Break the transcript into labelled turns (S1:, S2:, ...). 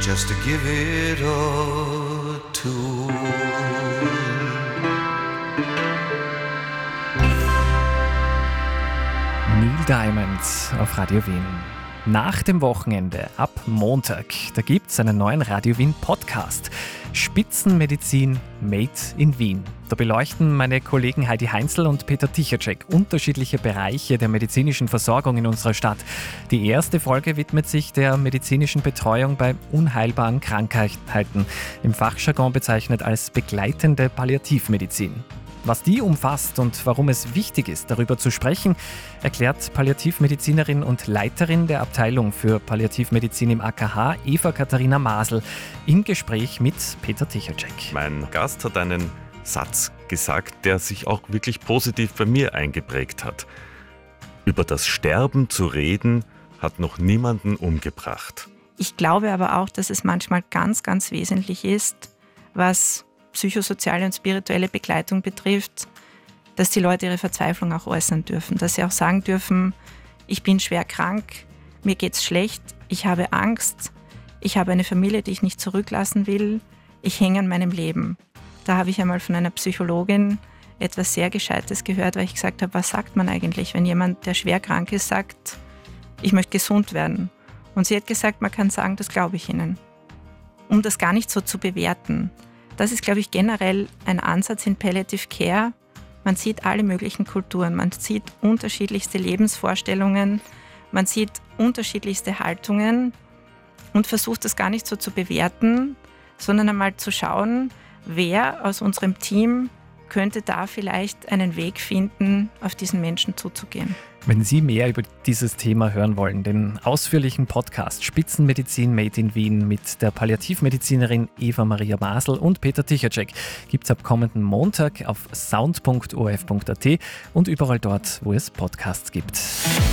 S1: just to give it a tour.
S2: Neil Diamond auf Radio Wien. Nach dem Wochenende, ab Montag, da gibt es einen neuen Radio Wien Podcast. Spitzenmedizin Made in Wien. Da beleuchten meine Kollegen Heidi Heinzel und Peter Tichacek unterschiedliche Bereiche der medizinischen Versorgung in unserer Stadt. Die erste Folge widmet sich der medizinischen Betreuung bei unheilbaren Krankheiten, im Fachjargon bezeichnet als begleitende Palliativmedizin. Was die umfasst und warum es wichtig ist, darüber zu sprechen, erklärt Palliativmedizinerin und Leiterin der Abteilung für Palliativmedizin im AKH, Eva-Katharina Masel, im Gespräch mit Peter Tichacek.
S3: Mein Gast hat einen Satz gesagt, der sich auch wirklich positiv bei mir eingeprägt hat. Über das Sterben zu reden, hat noch niemanden umgebracht.
S4: Ich glaube aber auch, dass es manchmal ganz, ganz wesentlich ist, was psychosoziale und spirituelle Begleitung betrifft, dass die Leute ihre Verzweiflung auch äußern dürfen, dass sie auch sagen dürfen, ich bin schwer krank, mir geht's schlecht, ich habe Angst, ich habe eine Familie, die ich nicht zurücklassen will, ich hänge an meinem Leben. Da habe ich einmal von einer Psychologin etwas sehr Gescheites gehört, weil ich gesagt habe, was sagt man eigentlich, wenn jemand, der schwer krank ist, sagt, ich möchte gesund werden. Und sie hat gesagt, man kann sagen, das glaube ich Ihnen. Um das gar nicht so zu bewerten. Das ist, glaube ich, generell ein Ansatz in Palliative Care. Man sieht alle möglichen Kulturen, man sieht unterschiedlichste Lebensvorstellungen, man sieht unterschiedlichste Haltungen und versucht das gar nicht so zu bewerten, sondern einmal zu schauen, wer aus unserem Team könnte da vielleicht einen Weg finden, auf diesen Menschen zuzugehen.
S2: Wenn Sie mehr über dieses Thema hören wollen, den ausführlichen Podcast Spitzenmedizin Made in Wien mit der Palliativmedizinerin Eva-Maria Masel und Peter Tichacek gibt es ab kommenden Montag auf sound.orf.at und überall dort, wo es Podcasts gibt.